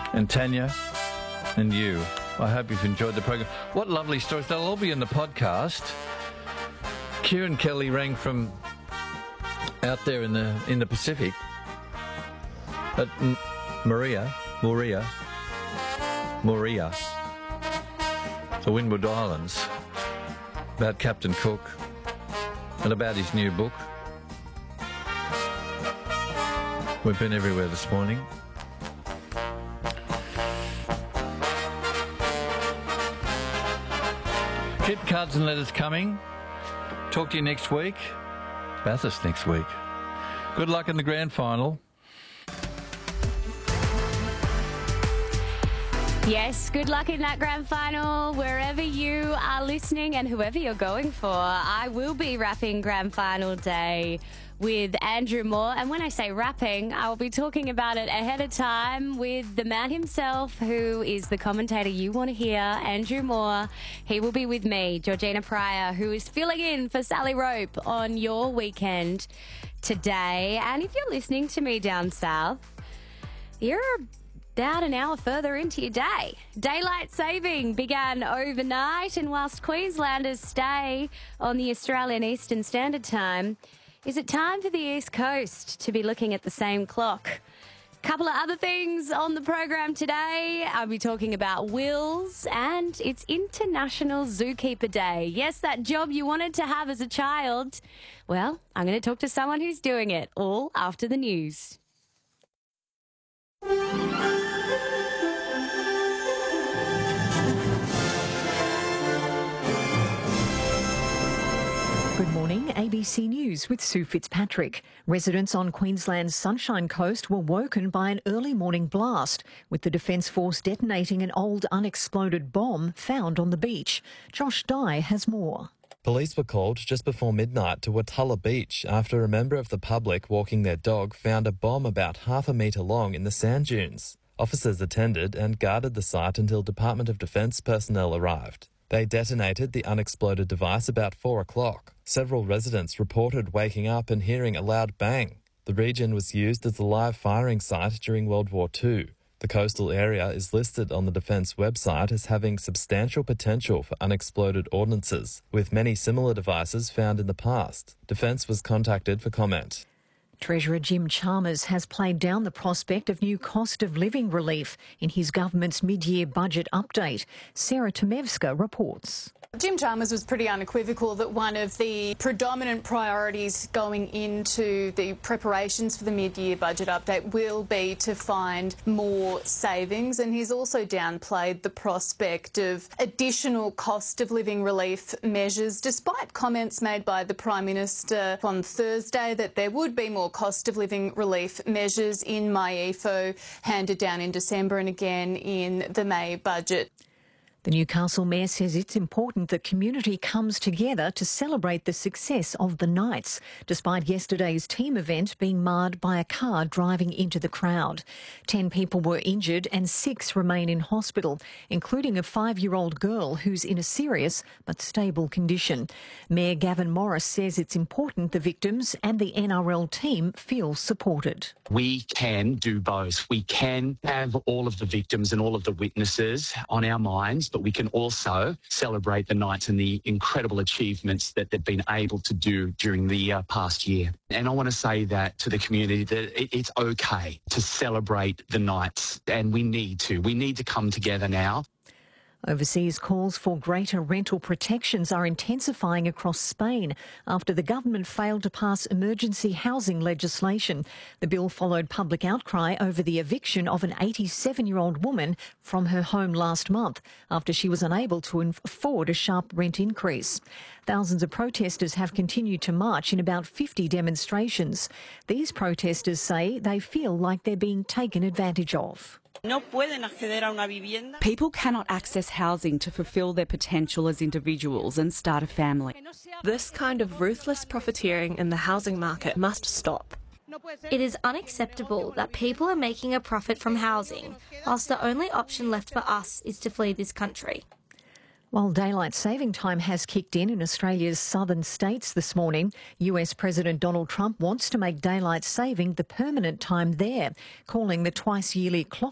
and Tanya and you. I hope you've enjoyed the program. What lovely stories. They'll all be in the podcast. Kieran Kelly rang from out there in the Pacific at Moorea, the Windward Islands, about Captain Cook and about his new book. We've been everywhere this morning. Keep cards and letters coming. Talk to you next week. Bathurst next week. Good luck in the grand final. Yes, good luck in that grand final wherever you are listening and whoever you're going for. I will be rapping grand final day with Andrew Moore. And when I say rapping, I will be talking about it ahead of time with the man himself, who is the commentator you want to hear, Andrew Moore. He will be with me, Georgina Pryor, who is filling in for Sally Rope on your weekend today. And if you're listening to me down south, you're about an hour further into your day. Daylight saving began overnight, and whilst Queenslanders stay on the Australian Eastern Standard Time, is it time for the East Coast to be looking at the same clock? A couple of other things on the program today. I'll be talking about wills, and it's International Zookeeper Day. Yes, that job you wanted to have as a child. Well, I'm going to talk to someone who's doing it, all after the news. Good morning, ABC News with Sue Fitzpatrick. Residents on Queensland's Sunshine Coast were woken by an early morning blast, with the Defence Force detonating an old unexploded bomb found on the beach. Josh Dye has more. Police were called just before midnight to Wattulla Beach after a member of the public walking their dog found a bomb about half a metre long in the sand dunes. Officers attended and guarded the site until Department of Defence personnel arrived. They detonated the unexploded device about 4 o'clock. Several residents reported waking up and hearing a loud bang. The region was used as a live firing site during World War II. The coastal area is listed on the Defence website as having substantial potential for unexploded ordnances, with many similar devices found in the past. Defence was contacted for comment. Treasurer Jim Chalmers has played down the prospect of new cost of living relief in his government's mid-year budget update. Sarah Tomevska reports. Jim Chalmers was pretty unequivocal that one of the predominant priorities going into the preparations for the mid-year budget update will be to find more savings, and he's also downplayed the prospect of additional cost of living relief measures, despite comments made by the Prime Minister on Thursday that there would be more cost of living relief measures in MyEFO handed down in December and again in the May budget. The Newcastle Mayor says it's important that community comes together to celebrate the success of the Knights, despite yesterday's team event being marred by a car driving into the crowd. 10 people were injured and 6 remain in hospital, including a 5-year-old girl who's in a serious but stable condition. Mayor Gavin Morris says it's important the victims and the NRL team feel supported. We can do both. We can have all of the victims and all of the witnesses on our minds, but we can also celebrate the Knights and the incredible achievements that they've been able to do during the past year. And I want to say that to the community, that it's okay to celebrate the Knights, and we need to. We need to come together now. Overseas calls for greater rental protections are intensifying across Spain after the government failed to pass emergency housing legislation. The bill followed public outcry over the eviction of an 87-year-old woman from her home last month after she was unable to afford a sharp rent increase. Thousands of protesters have continued to march in about 50 demonstrations. These protesters say they feel like they're being taken advantage of. People cannot access housing to fulfil their potential as individuals and start a family. This kind of ruthless profiteering in the housing market must stop. It is unacceptable that people are making a profit from housing, whilst the only option left for us is to flee this country. While daylight saving time has kicked in Australia's southern states this morning, US President Donald Trump wants to make daylight saving the permanent time there, calling the twice-yearly clock